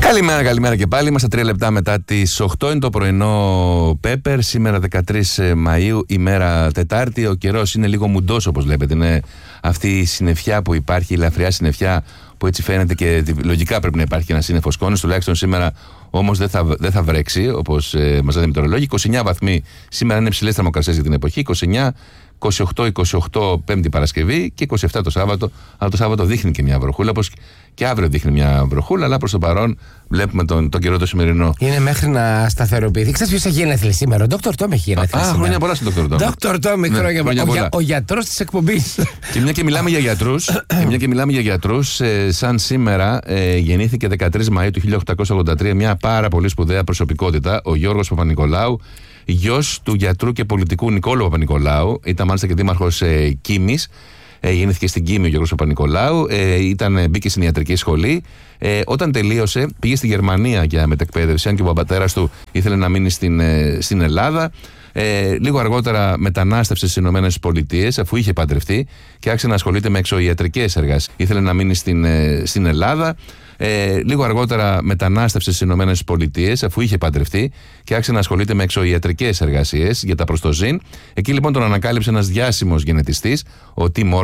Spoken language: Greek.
Καλημέρα και πάλι. Είμαστε 3 λεπτά μετά τις 8. Είναι το πρωινό Πέπερ. Σήμερα 13 Μαΐου, ημέρα Τετάρτη. Ο καιρός είναι λίγο μουντός, όπως βλέπετε. Είναι αυτή η συννεφιά που υπάρχει, η ελαφριά συννεφιά που έτσι φαίνεται και λογικά πρέπει να υπάρχει ένα σύννεφο σκόνης. Τουλάχιστον σήμερα όμως δεν θα βρέξει, όπως μας λένε οι μετεωρολόγοι. 29 βαθμοί σήμερα είναι ψηλές θερμοκρασίες για την εποχή. 29, 28 Πέμπτη Παρασκευή και 27 το Σάββατο. Αλλά το Σάββατο δείχνει και μια βροχούλα, όπως και αύριο δείχνει μια βροχούλα. Αλλά προς το παρόν βλέπουμε τον καιρό το σημερινό. Είναι μέχρι να σταθεροποιηθεί. Ξέρεις ποιος έχει γενέθλια σήμερα? Ο Dr. Tom έχει γενέθλια σήμερα. Χρόνια πολλά στον Dr. Tom. Dr. Tom, χρόνια πολλά. Ο γιατρός της εκπομπής. Και μια και μιλάμε για γιατρούς, σαν σήμερα γεννήθηκε 13 Μαΐου του 1883 μια πάρα πολύ σπουδαία προσωπικότητα, ο Γιώργος Παπανικολάου, γιος του γιατρού και πολιτικού Νικόλου Παπανικολάου. Ήταν μάλιστα και δήμαρχος Κίμης. Γεννήθηκε στην Κίμη ο Γιώργος Παπανικολάου. Μπήκε στην ιατρική σχολή. Όταν τελείωσε, πήγε στη Γερμανία για μετεκπαίδευση, αν και ο πατέρας του ήθελε να μείνει στην Ελλάδα. Λίγο αργότερα μετανάστευσε στις Ηνωμένες Πολιτείες, αφού είχε παντρευτεί και άρχισε να ασχολείται με εξωιατρικές εργασίες. Ήθελε να μείνει στην Ελλάδα. Λίγο αργότερα μετανάστευσε στις Ηνωμένες Πολιτείες, αφού είχε παντρευτεί και άρχισε να ασχολείται με εξωιατρικές εργασίες για τα προστοζήν. Εκεί λοιπόν τον ανακάλυψε ένας διάσημος γενετιστής, ο Τιμ